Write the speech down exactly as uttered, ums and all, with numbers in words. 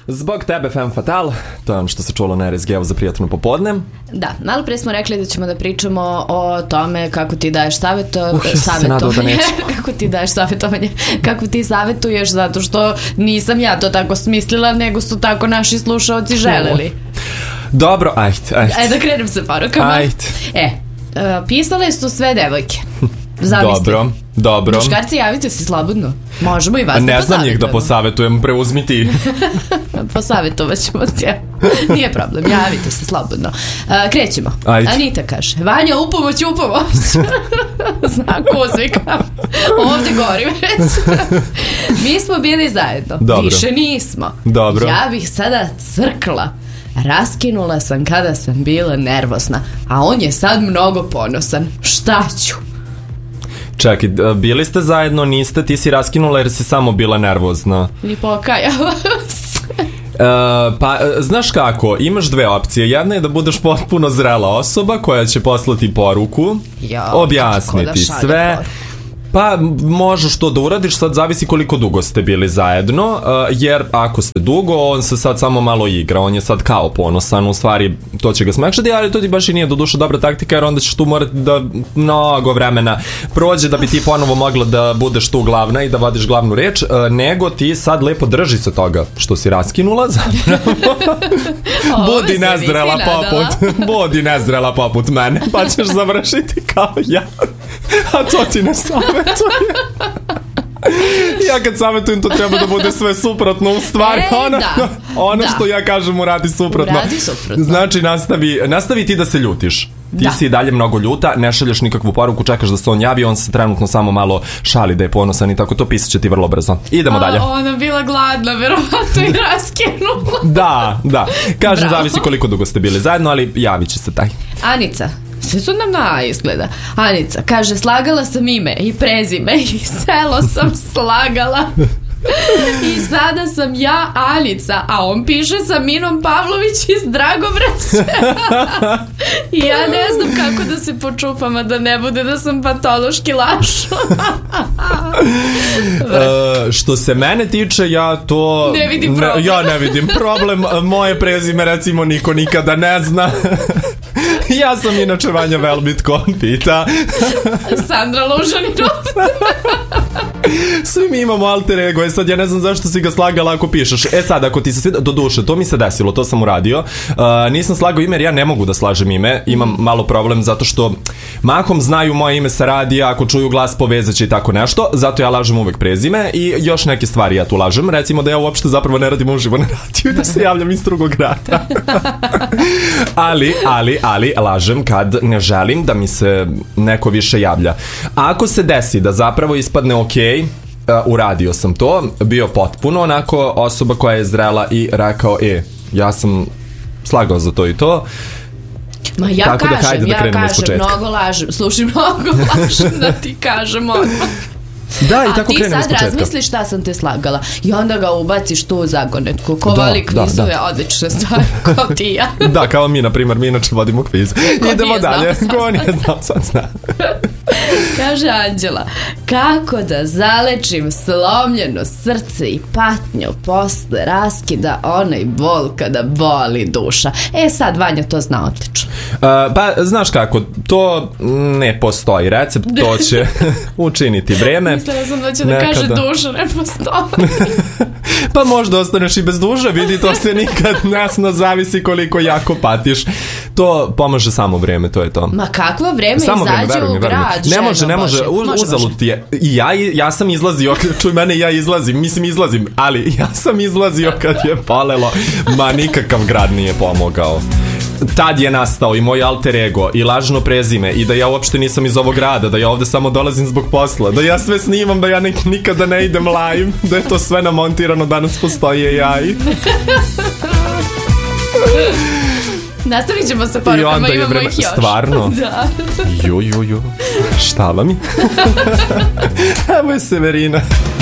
Zbog tebe femme fatale, to je ono što se čulo na R S G-u za prijatno popodne. Da, malo pre smo rekli da ćemo da pričamo o tome kako ti daješ savjeto, uh, savjetovanje, kako ti daješ savjetovanje, kako ti savjetuješ, zato što nisam ja to tako smislila, nego su tako naši slušaoci želeli. Dobro, ajde, ajde. Ajde da krenem sa porukama. Ajde. E, uh, pisale su sve devojke. Zamisli. Dobro, dobro. Muškarci, javite se slobodno. Možemo i vas ne da Ne znam njih da posavetujem, preuzmi ti. Posavetovat ćemo se. Nije problem, javite se slobodno. Uh, krećemo. Ajde. Anita kaže, Vanja, upomoć, upomoć. Znak uzvika. Ovdje gori već. Mi smo bili zajedno. Dobro. Više nismo. Dobro. Ja bih sada crkla. Raskinula sam kada sam bila nervosna, a on je sad mnogo ponosan. Šta ću? Čekaj, bili ste zajedno, niste, ti si raskinula jer si samo bila nervozna. Ni pokajala se. Uh, pa, znaš kako, imaš dve opcije. Jedna je da budeš potpuno zrela osoba koja će poslati poruku, jo, objasniti da sve. poruku. Pa možeš to da uradiš, sad zavisi koliko dugo ste bili zajedno, uh, jer ako ste dugo, on se sad samo malo igra, on je sad kao ponosan, u stvari to će ga smekšati, ali to ti baš i nije do duše dobra taktika, jer onda ćeš tu morati da mnogo vremena prođe da bi ti ponovo mogla da budeš tu glavna i da vodiš glavnu reč, uh, nego ti sad lepo drži se toga što si raskinula, zapravo. Budi nezrela poput, budi nezrela poput mene, pa ćeš završiti kao ja. A to ti ne savjetuje. Ja kad savjetujem to treba da bude sve suprotno. U stvari e, ono, da, ono da. što ja kažem uradi suprotno. Uradi suprotno. Znači nastavi, nastavi ti da se ljutiš. Ti da. si i dalje mnogo ljuta, ne šalješ nikakvu poruku, čekaš da se on javi, on se trenutno samo malo šali da je ponosan i tako to, pisat će ti vrlo brzo. Idemo a, dalje. Ona bila gladna, verovatno i raskinula. Da, da. Kažem, Bravo. zavisi koliko dugo ste bili zajedno, ali javit će se taj. Anica, sve su nam na A izgleda. Anica kaže, slagala sam ime i prezime i selo sam slagala. I sada sam ja Anica, a on piše sa Minom Pavlović iz Dragobraća. I ja ne znam kako da se počupam, a da ne bude da sam patološki laž. Uh, što se mene tiče, ja to ne vidim problem. Ne, ja ne vidim problem. Moje prezime recimo niko nikada ne zna. Ja sam inače Vanja Velbit Kompita. Sandra Lužanina. Svi mi imamo alter ego. E sad ja ne znam zašto si ga slagala ako pišeš. E sad ako ti se svida, do duše, to mi se desilo, to sam uradio. uh, Nisam slagao ime jer ja ne mogu da slažem ime. Imam malo problem zato što mahom znaju moje ime sa radija, ako čuju glas povezat će i tako nešto. Zato ja lažem uvek prezime. I još neke stvari ja tu lažem. Recimo da ja uopšte zapravo ne radim uživo na radiju i da se javljam iz drugog grada. Ali, ali, ali lažem kad ne želim da mi se neko više javlja. Ako se desi da zapravo ispadne ok, uh, uradio sam to, bio potpuno onako osoba koja je zrela i rekao, e, ja sam slagao za to i to. Ma ja tako kažem, da, hajde da ja kažem, mnogo lažem, slušaj, mnogo lažem da ti kažem odmah. Da, i tako a ti krenem iz sad početka. razmisliš šta sam te slagala i onda ga ubaciš tu u zagonetku. Ko da, voli kvizove, da, da. odlične stvari, kao ti ja. Da, kao mi, na primjer, mi inače vodimo kviz. Ko idemo dalje. Znao, Ko nije znao, sad zna. Kaže Anđela, kako da zalečim slomljeno srce i patnju posle raskida, onaj bol kada boli duša. E sad Vanja to zna odlično. Uh, pa znaš kako, to ne postoji recept, to će učiniti vreme. Mislila sam da će da Nekada. kaže duša ne postoji. Pa možda ostaneš i bez duše, vidi, to se nikad ne zna, zavisi koliko jako patiš. To pomaže samo vreme, to je to. Ma kakvo vreme samo izađe vreme, veruj mi, u grad, ne može, ne može, Bože. može uzalud ti je. I ja, ja sam izlazio, čuj mene, ja izlazim, mislim izlazim, ali ja sam izlazio kad je palelo, ma nikakav grad nije pomogao. Tad je nastao i moj alter ego i lažno prezime i da ja uopšte nisam iz ovog grada, da ja ovde samo dolazim zbog posla, da ja sve snimam, da ja nek, nikada ne idem live, da je to sve namontirano, danas postoji A I. Nastavit ćemo sa porukama, i onda je imamo vreme, ih još. Stvarno? Da. Ju, ju, ju. Šta vam je? Evo je Severina.